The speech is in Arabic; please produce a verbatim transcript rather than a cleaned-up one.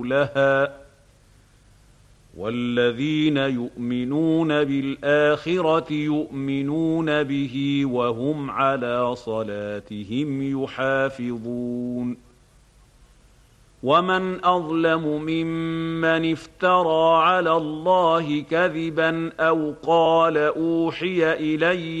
لها والذين يؤمنون بالآخرة يؤمنون به وهم على صلاتهم يحافظون ومن أظلم ممن افترى على الله كذبا أو قال أوحي إلي